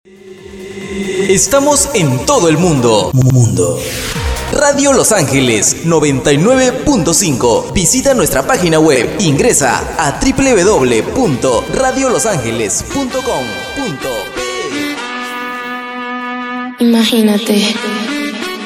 Estamos en todo el mundo. Radio Los Ángeles 99.5. Visita nuestra página web. Ingresa a www.radiolosangeles.com.pe. Imagínate